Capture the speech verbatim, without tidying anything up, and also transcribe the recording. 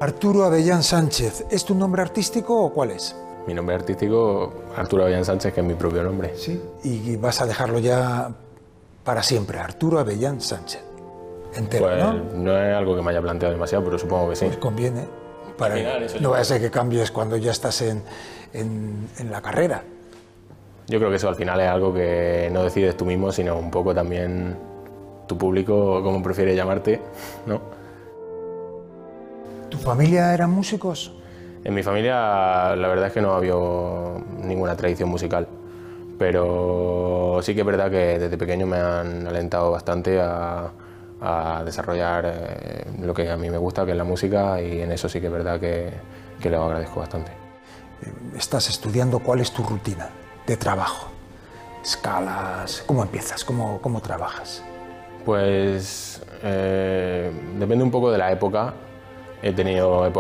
Arturo Avellán Sánchez, ¿es tu nombre artístico o cuál es? Mi nombre artístico, Arturo Avellán Sánchez, que es mi propio nombre. Sí. Y vas a dejarlo ya para siempre, Arturo Avellán Sánchez. Entero, pues, ¿no? No es algo que me haya planteado demasiado, pero supongo que sí. Pues conviene. Para, final, eso no vaya a ser que cambies cuando ya estás en, en, en la carrera. Yo creo que eso al final es algo que no decides tú mismo, sino un poco también tu público, cómo prefiere llamarte, ¿no? ¿Tu familia eran músicos? En mi familia la verdad es que no había ninguna tradición musical, pero sí que es verdad que desde pequeño me han alentado bastante a, a desarrollar eh, lo que a mí me gusta, que es la música, y en eso sí que es verdad que, que lo agradezco bastante. Estás estudiando, ¿cuál es tu rutina de trabajo? ¿Escalas? ¿Cómo empiezas? ¿Cómo, cómo trabajas? Pues eh, depende un poco de la época. He tenido épocas